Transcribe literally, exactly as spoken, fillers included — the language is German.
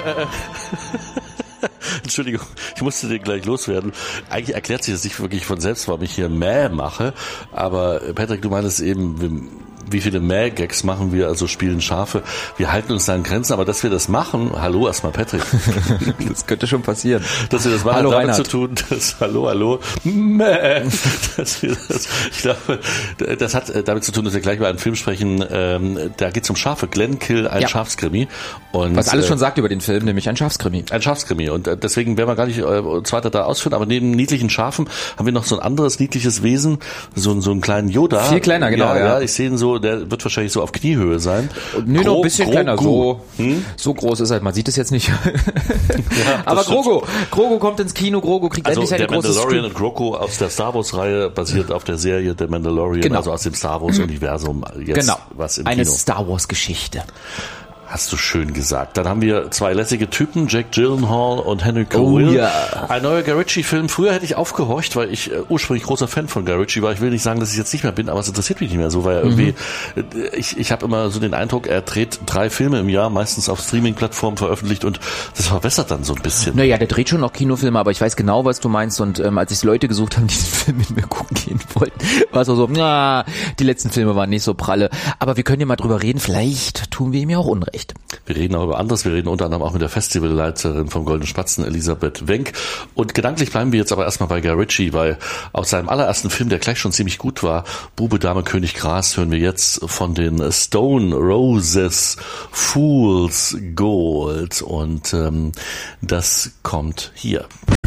Äh, Entschuldigung, ich musste den gleich loswerden. Eigentlich erklärt sich das nicht wirklich von selbst, warum ich hier Mäh mache. Aber Patrick, du meinst eben, wie viele Mäh-Gags machen wir, also spielen Schafe. Wir halten uns da an Grenzen, aber dass wir das machen, hallo erstmal Patrick. Das könnte schon passieren. Dass wir das machen, hallo, hat damit Reinhard. zu tun, dass, hallo, hallo, Mäh. Dass wir das, ich glaube, das hat damit zu tun, dass wir gleich über einen Film sprechen, ähm, da geht es um Schafe. Glenkill, ein ja. Schafskrimi. Und, was alles äh, schon sagt über den Film, nämlich ein Schafskrimi. Ein Schafskrimi. Und äh, deswegen werden wir gar nicht äh, uns weiter da ausführen, aber neben niedlichen Schafen haben wir noch so ein anderes niedliches Wesen, so, so einen kleinen Yoda. Viel kleiner, genau. Ja, ja. ja, ich sehe ihn so, der wird wahrscheinlich so auf Kniehöhe sein. Nö, noch ein bisschen Gro- kleiner. So, hm? so groß ist er. Man sieht es jetzt nicht. Ja, aber stimmt. Grogu, Grogu kommt ins Kino. Grogu kriegt Also endlich seine der große Mandalorian Screen. und Grogu aus der Star Wars Reihe basiert auf der Serie The Mandalorian, Genau. also aus dem Star Wars Universum jetzt Genau. was im Eine Kino. Star Wars Geschichte. Hast du schön gesagt. Dann haben wir zwei lässige Typen, Jack Gyllenhaal und Henry Cavill. Oh, ja. Ein neuer Guy Ritchie-Film. Früher hätte ich aufgehorcht, weil ich äh, ursprünglich großer Fan von Guy Ritchie war. Ich will nicht sagen, dass ich jetzt nicht mehr bin, aber es interessiert mich nicht mehr so, weil Mhm. irgendwie, äh, ich, ich habe immer so den Eindruck, er dreht drei Filme im Jahr, meistens auf Streaming-Plattformen veröffentlicht und das verbessert dann so ein bisschen. Naja, der dreht schon noch Kinofilme, aber ich weiß genau, was du meinst. Und ähm, als ich Leute gesucht habe, die diesen Film mit mir gucken gehen wollten, war es auch so, na, die letzten Filme waren nicht so pralle. Aber wir können ja mal drüber reden. Vielleicht tun wir ihm ja auch Unrecht. Wir reden auch über anderes. Wir reden unter anderem auch mit der Festivalleiterin vom Goldenen Spatzen, Elisabeth Wenck. Und gedanklich bleiben wir jetzt aber erstmal bei Guy Ritchie, weil aus seinem allerersten Film, der gleich schon ziemlich gut war, Bube, Dame, König, Gras, hören wir jetzt von den Stone Roses, Fool's Gold. Und ähm, das kommt hier.